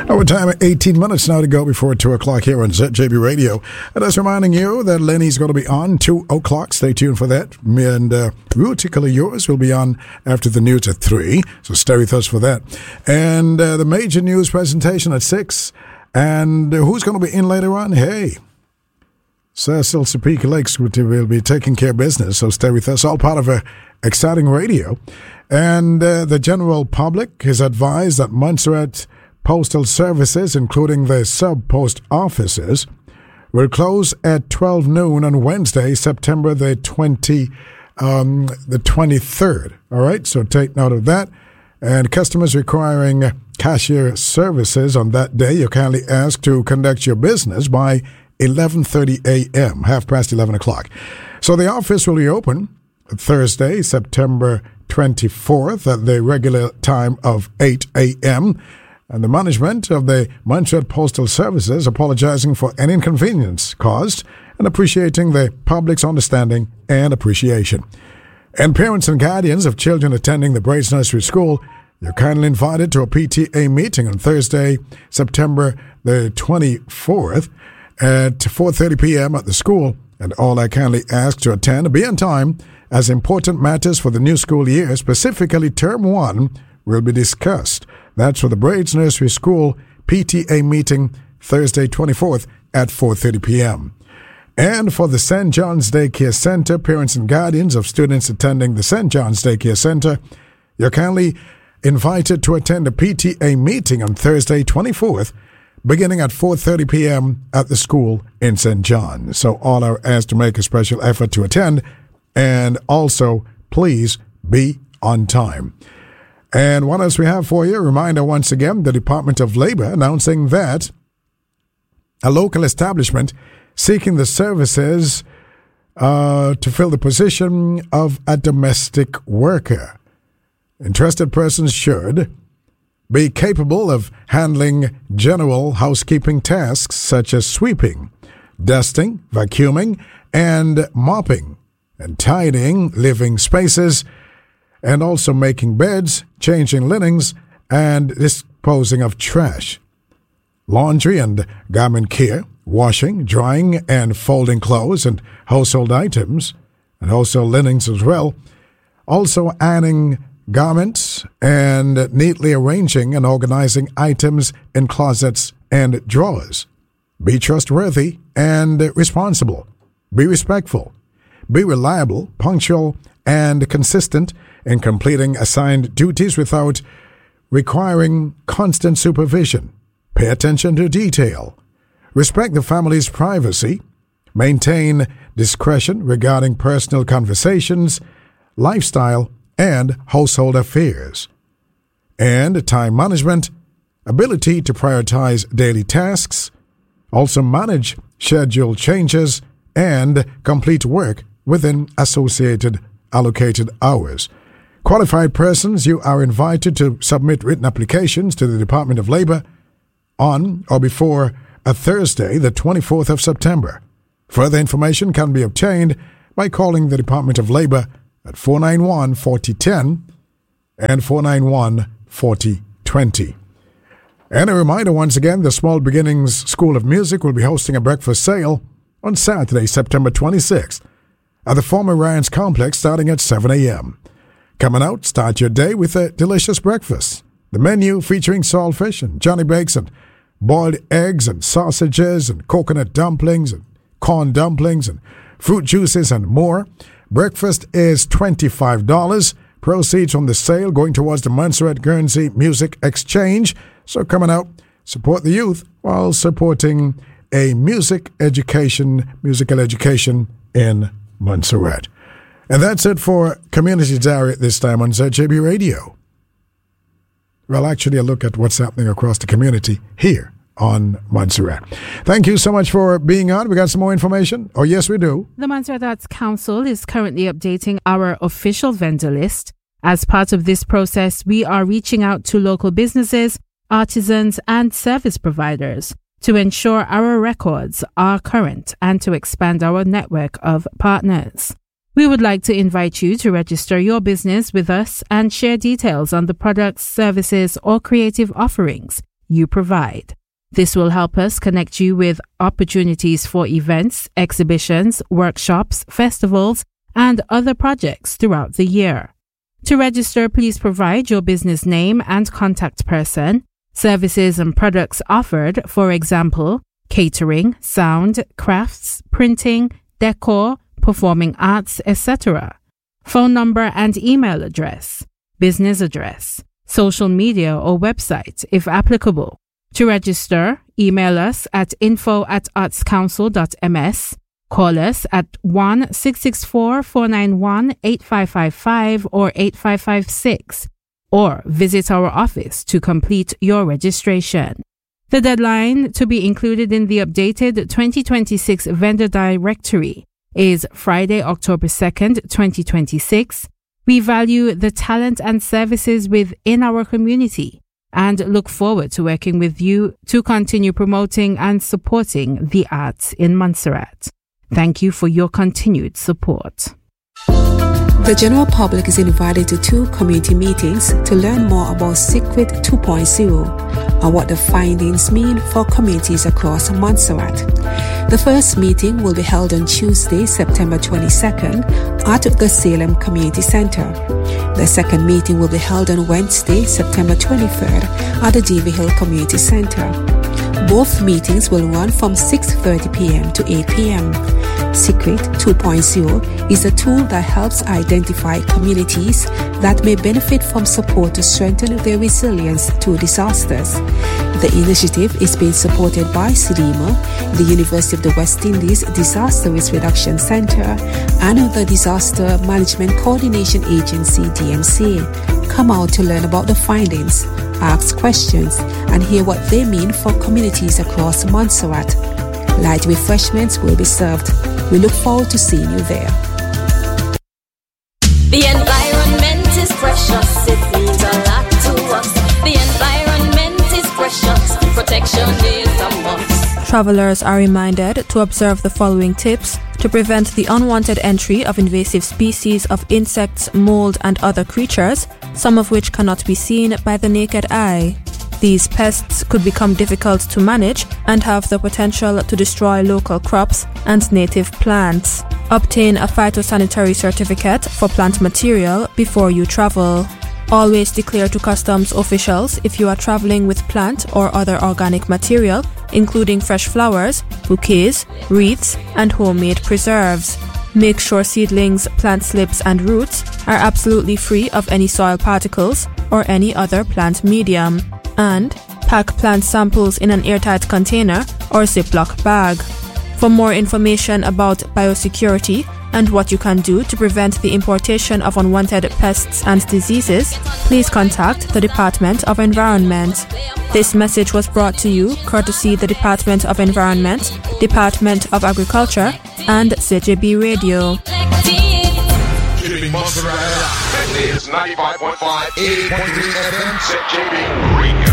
Our time at 18 minutes now to go before 2 o'clock here on ZJB Radio. And just reminding you that Lenny's going to be on 2 o'clock. Stay tuned for that. Me and Rutically Yours will be on after the news at 3. So stay with us for that. And the major news presentation at 6. And who's going to be in later on? Hey, Cecil Topeka Lakes will be taking care of business. So stay with us. All part of exciting radio. And the general public is advised that Montserrat Postal Services, including the sub-post offices, will close at 12 noon on Wednesday, September the 23rd. All right, so take note of that. And customers requiring cashier services on that day, you're kindly asked to conduct your business by 11:30 a.m., 11:30 o'clock. So the office will be open Thursday, September 24th at the regular time of 8 a.m., and the management of the Montserrat Postal Services apologizing for any inconvenience caused and appreciating the public's understanding and appreciation. And parents and guardians of children attending the Braids Nursery School, you're kindly invited to a PTA meeting on Thursday, September the 24th at 4:30 p.m. at the school, and all I kindly ask to attend be on time, as important matters for the new school year, specifically Term 1, will be discussed. That's for the Braids Nursery School PTA meeting Thursday 24th at 4:30 p.m. And for the St. John's Daycare Center, parents and guardians of students attending the St. John's Daycare Center, you're kindly invited to attend a PTA meeting on Thursday 24th beginning at 4:30 p.m. at the school in St. John. So all are asked to make a special effort to attend, and also please be on time. And what else we have for you? A reminder once again, the Department of Labor announcing that a local establishment seeking the services to fill the position of a domestic worker. Interested persons should be capable of handling general housekeeping tasks such as sweeping, dusting, vacuuming, and mopping, and tidying living spaces, and also making beds, changing linens, and disposing of trash. Laundry and garment care, washing, drying, and folding clothes and household items, and household linens as well. Also ironing garments and neatly arranging and organizing items in closets and drawers. Be trustworthy and responsible. Be respectful. Be reliable, punctual, and consistent in completing assigned duties without requiring constant supervision. Pay attention to detail. Respect the family's privacy. Maintain discretion regarding personal conversations, lifestyle, and household affairs. And time management, ability to prioritize daily tasks, also manage schedule changes, and complete work within associated allocated hours. Qualified persons, you are invited to submit written applications to the Department of Labor on or before a Thursday, the 24th of September. Further information can be obtained by calling the Department of Labor at 491-4010 and 491-4020. And a reminder once again, the Small Beginnings School of Music will be hosting a breakfast sale on Saturday, September 26th at the former Ryan's Complex starting at 7 a.m. Coming out, start your day with a delicious breakfast. The menu featuring saltfish and Johnny Bakes and boiled eggs and sausages and coconut dumplings and corn dumplings and fruit juices and more. Breakfast is $25. Proceeds from the sale going towards the Montserrat Guernsey Music Exchange. So coming out, support the youth while supporting a musical education in Montserrat. And that's it for Community Diary at this time on ZJB Radio. Well, actually, a look at what's happening across the community here on Montserrat. Thank you so much for being on. We got some more information? Oh, yes, we do. The Montserrat Arts Council is currently updating our official vendor list. As part of this process, we are reaching out to local businesses, artisans, and service providers to ensure our records are current and to expand our network of partners. We would like to invite you to register your business with us and share details on the products, services, or creative offerings you provide. This will help us connect you with opportunities for events, exhibitions, workshops, festivals, and other projects throughout the year. To register, please provide your business name and contact person, services and products offered, for example, catering, sound, crafts, printing, decor, performing arts, etc. Phone number and email address, business address, social media or website if applicable. To register, email us at info@artscouncil.ms, call us at 1-664-491-8555 or 8556, or visit our office to complete your registration. The deadline to be included in the updated 2026 vendor directory is Friday, October 2nd, 2026. We value the talent and services within our community and look forward to working with you to continue promoting and supporting the arts in Montserrat. Thank you for your continued support. The general public is invited to 2 community meetings to learn more about CICWIT 2.0 and what the findings mean for communities across Montserrat. The first meeting will be held on Tuesday, September 22nd at the Salem Community Center. The second meeting will be held on Wednesday, September 23rd at the Davie Hill Community Center. Both meetings will run from 6:30 p.m. to 8 p.m. CICWIT 2.0 is a tool that helps identify communities that may benefit from support to strengthen their resilience to disasters. The initiative is being supported by CIDEMA, the University of the West Indies Disaster Risk Reduction Center, and the Disaster Management Coordination Agency, DMC. Come out to learn about the findings, ask questions, and hear what they mean for communities across Montserrat. Light refreshments will be served. We look forward to seeing you there. The environment is precious. It means a lot to us. The environment is precious. Protection is a must. Travelers are reminded to observe the following tips to prevent the unwanted entry of invasive species of insects, mold, and other creatures, some of which cannot be seen by the naked eye. These pests could become difficult to manage and have the potential to destroy local crops and native plants. Obtain a phytosanitary certificate for plant material before you travel. Always declare to customs officials if you are traveling with plant or other organic material, including fresh flowers, bouquets, wreaths, and homemade preserves. Make sure seedlings, plant slips, and roots are absolutely free of any soil particles or any other plant medium. And pack plant samples in an airtight container or Ziploc bag. For more information about biosecurity and what you can do to prevent the importation of unwanted pests and diseases, please contact the Department of Environment. This message was brought to you courtesy the Department of Environment, Department of Agriculture, and ZJB Radio. Montserrat. This is 95.5, 80.3 FM, ZJB Radio.